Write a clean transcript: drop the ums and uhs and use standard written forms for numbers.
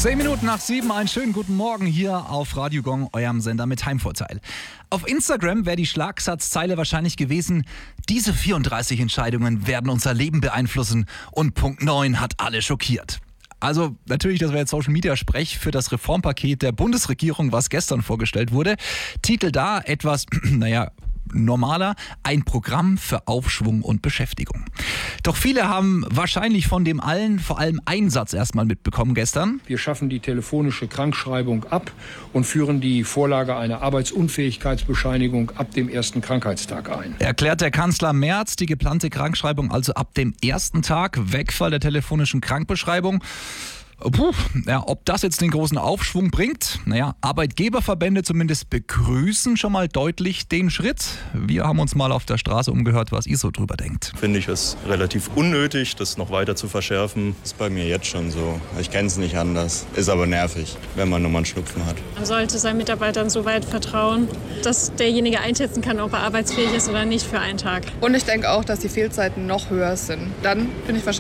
10 Minuten nach 7, einen schönen guten Morgen hier auf Radio Gong, eurem Sender mit Heimvorteil. Auf Instagram wäre die Schlagsatzzeile wahrscheinlich gewesen: Diese 34 Entscheidungen werden unser Leben beeinflussen und Punkt 9 hat alle schockiert. Also natürlich, das wäre jetzt Social Media Sprech für das Reformpaket der Bundesregierung, was gestern vorgestellt wurde. Titel da etwas, normaler: ein Programm für Aufschwung und Beschäftigung. Doch viele haben wahrscheinlich von dem allen vor allem einen Satz erstmal mitbekommen gestern. Wir schaffen die telefonische Krankschreibung ab und führen die Vorlage einer Arbeitsunfähigkeitsbescheinigung ab dem ersten Krankheitstag ein. Erklärt der Kanzler Merz die geplante Krankschreibung also ab dem ersten Tag, Wegfall der telefonischen Krankbeschreibung. Ob das jetzt den großen Aufschwung bringt? Arbeitgeberverbände zumindest begrüßen schon mal deutlich den Schritt. Wir haben uns mal auf der Straße umgehört, was ihr so drüber denkt. Finde ich es relativ unnötig, das noch weiter zu verschärfen. Ist bei mir jetzt schon so. Ich kenne es nicht anders. Ist aber nervig, wenn man nur mal einen Schnupfen hat. Man sollte seinen Mitarbeitern so weit vertrauen, dass derjenige einschätzen kann, ob er arbeitsfähig ist oder nicht für einen Tag. Und ich denke auch, dass die Fehlzeiten noch höher sind. Dann bin ich wahrscheinlich